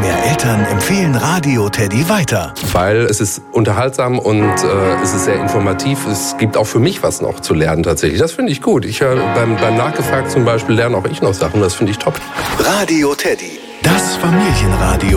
mehr Eltern empfehlen Radio Teddy weiter. Weil es ist unterhaltsam und es ist sehr informativ. Es gibt auch für mich was noch zu lernen tatsächlich. Das finde ich gut. Ich höre beim Nachgefragt zum Beispiel, lerne auch ich noch Sachen. Das finde ich top. Radio Teddy, das Familienradio.